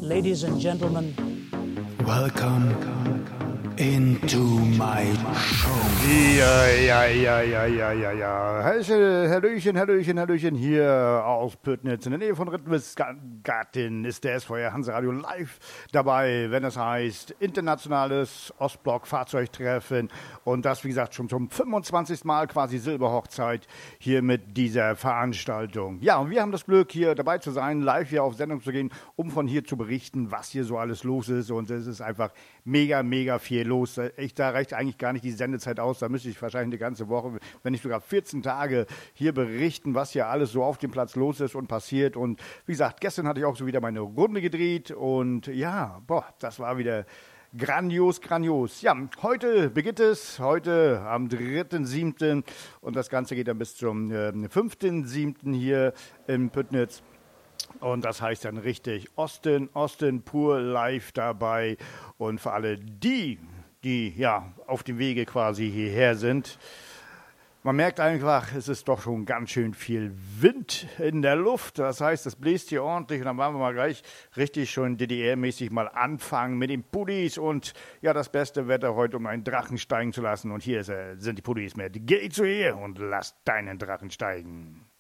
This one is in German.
Ladies and gentlemen, welcome into my show. Ja. Hallöchen, hier aus Pöttnitz in der Nähe von Rittwitz-Garten ist der SVR Hanseradio live dabei, wenn es heißt internationales Ostblock-Fahrzeugtreffen und das, wie gesagt, schon zum 25. Mal quasi Silberhochzeit hier mit dieser Veranstaltung. Ja, und wir haben das Glück, hier dabei zu sein, live hier auf Sendung zu gehen, um von hier zu berichten, was hier so alles los ist und es ist einfach mega viel los. Da reicht eigentlich gar nicht die Sendezeit aus. Da müsste ich wahrscheinlich eine ganze Woche, wenn nicht sogar 14 Tage hier berichten, was hier alles so auf dem Platz los ist und passiert. Und wie gesagt, gestern hatte ich auch so wieder meine Runde gedreht und ja, das war wieder grandios. Ja, heute beginnt es, heute am 3.7. und das Ganze geht dann bis zum 5.7. hier in Pöttnitz. Und das heißt dann richtig Osten pur live dabei. Und für alle die ja auf dem Wege quasi hierher sind, man merkt einfach, es ist doch schon ganz schön viel Wind in der Luft. Das heißt, es bläst hier ordentlich. Und dann wollen wir mal gleich richtig schon DDR-mäßig mal anfangen mit den Pullis. Und ja, das beste Wetter heute, um einen Drachen steigen zu lassen. Und hier sind die Pullis mit. Geh zu ihr und lass deinen Drachen steigen.